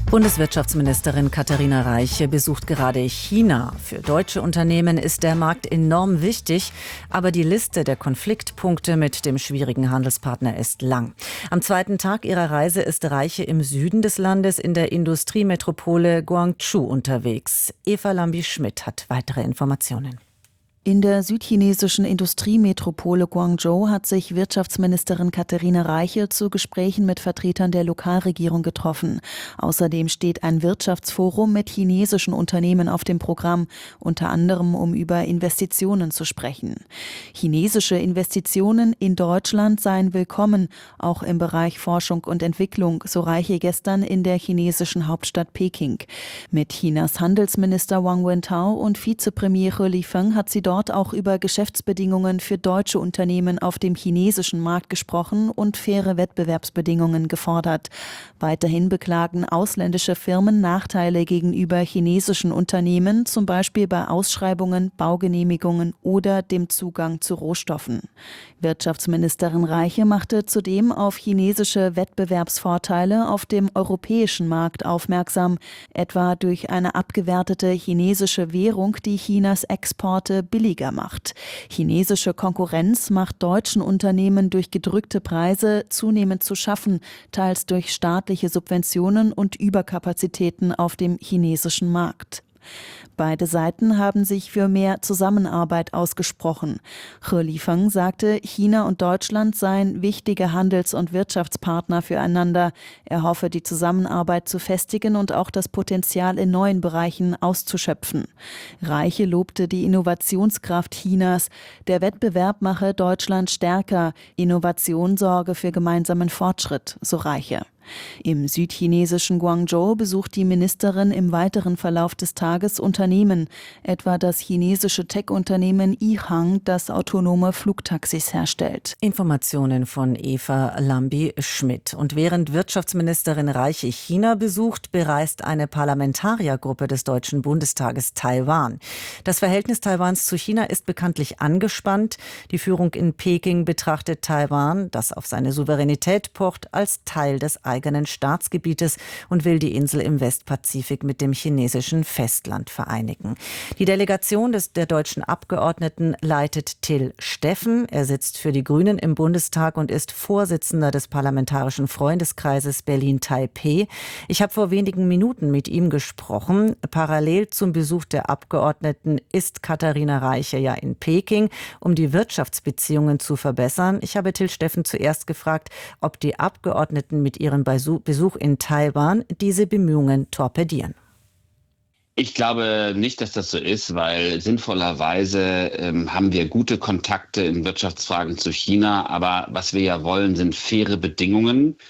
Bundeswirtschaftsministerin Katharina Reiche besucht gerade China. Für deutsche Unternehmen ist der Markt enorm wichtig, aber die Liste der Konfliktpunkte mit dem schwierigen Handelspartner ist lang. Am zweiten Tag ihrer Reise ist Reiche im Süden des Landes in der Industriemetropole Guangzhou unterwegs. Eva Lambi-Schmidt hat weitere Informationen. In der südchinesischen Industriemetropole Guangzhou hat sich Wirtschaftsministerin Katharina Reiche zu Gesprächen mit Vertretern der Lokalregierung getroffen. Außerdem steht ein Wirtschaftsforum mit chinesischen Unternehmen auf dem Programm, unter anderem um über Investitionen zu sprechen. Chinesische Investitionen in Deutschland seien willkommen, auch im Bereich Forschung und Entwicklung, so Reiche gestern in der chinesischen Hauptstadt Peking. Mit Chinas Handelsminister Wang Wentao und Vizepremier He Lifeng hat sie dort auch über Geschäftsbedingungen für deutsche Unternehmen auf dem chinesischen Markt gesprochen und faire Wettbewerbsbedingungen gefordert. Weiterhin beklagen ausländische Firmen Nachteile gegenüber chinesischen Unternehmen, zum Beispiel bei Ausschreibungen, Baugenehmigungen oder dem Zugang zu Rohstoffen. Wirtschaftsministerin Reiche machte zudem auf chinesische Wettbewerbsvorteile auf dem europäischen Markt aufmerksam, etwa durch eine abgewertete chinesische Währung, die Chinas Exporte billiger macht. Chinesische Konkurrenz macht deutschen Unternehmen durch gedrückte Preise zunehmend zu schaffen, teils durch staatliche Subventionen und Überkapazitäten auf dem chinesischen Markt. Beide Seiten haben sich für mehr Zusammenarbeit ausgesprochen. He Lifeng sagte, China und Deutschland seien wichtige Handels- und Wirtschaftspartner füreinander. Er hoffe, die Zusammenarbeit zu festigen und auch das Potenzial in neuen Bereichen auszuschöpfen. Reiche lobte die Innovationskraft Chinas. Der Wettbewerb mache Deutschland stärker. Innovation sorge für gemeinsamen Fortschritt, so Reiche. Im südchinesischen Guangzhou besucht die Ministerin im weiteren Verlauf des Tages Unternehmen, etwa das chinesische Tech-Unternehmen Yihang, das autonome Flugtaxis herstellt. Informationen von Eva Lambi-Schmidt. Und während Wirtschaftsministerin Reiche China besucht, bereist eine Parlamentariergruppe des Deutschen Bundestages Taiwan. Das Verhältnis Taiwans zu China ist bekanntlich angespannt. Die Führung in Peking betrachtet Taiwan, das auf seine Souveränität pocht, als Teil des eigenen Staatsgebietes und will die Insel im Westpazifik mit dem chinesischen Festland vereinigen. Die Delegation der deutschen Abgeordneten leitet Till Steffen. Er sitzt für die Grünen im Bundestag und ist Vorsitzender des Parlamentarischen Freundeskreises Berlin-Taipeh. Ich habe vor wenigen Minuten mit ihm gesprochen. Parallel zum Besuch der Abgeordneten ist Katharina Reiche ja in Peking, um die Wirtschaftsbeziehungen zu verbessern. Ich habe Till Steffen zuerst gefragt, ob die Abgeordneten mit ihrem Besuch in Taiwan diese Bemühungen torpedieren. Ich glaube nicht, dass das so ist, weil sinnvollerweise haben wir gute Kontakte in Wirtschaftsfragen zu China. Aber was wir ja wollen, sind faire Bedingungen.